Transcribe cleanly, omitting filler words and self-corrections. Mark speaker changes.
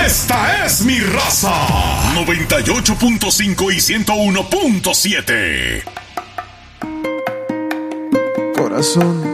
Speaker 1: Esta es mi raza. 98.5 y 101.7.
Speaker 2: Corazón,